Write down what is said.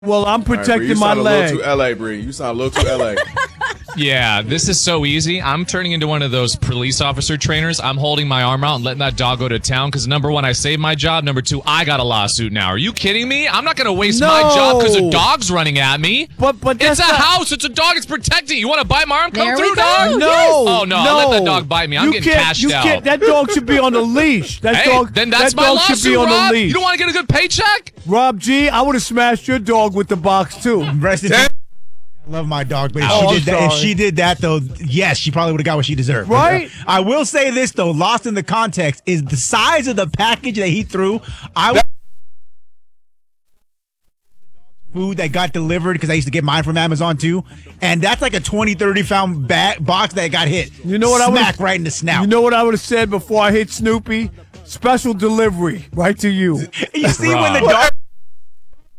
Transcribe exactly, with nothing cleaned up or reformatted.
Well, I'm protecting right, Bree, my you sound leg. a little too L A, Bree. You sound a little too L A. Yeah, this is so easy. I'm turning into one of those police officer trainers. I'm holding my arm out and letting that dog go to town because, number one, I saved my job. Number two, I got a lawsuit now. Are you kidding me? I'm not going to waste No. my job because a dog's running at me. But but It's that's a not- house. It's a dog. It's protecting. You want to bite my arm? Come There we through, go. dog. No, Oh, no. no. I'll let that dog bite me. I'm you getting can't, cashed you out. Can't, that dog should be on the leash. That Hey, dog, then that's that my dog lawsuit, should be on Rob. the leash. You don't want to get a good paycheck? Rob G, I would have smashed your dog with the box too. Rest in peace. I love my dog, but if, Oh, she I'm did that, if sorry. she did that, though, yes, she probably would have got what she deserved. Right? I will say this, though, lost in the context, is the size of the package that he threw. I would food that got delivered because I used to get mine from Amazon too, and that's like a twenty, thirty pound bag, box that got hit. You know what I Smack would've- right in the snout. You know what I would have said before I hit Snoopy? Special delivery right to you. You see when the Rob. dog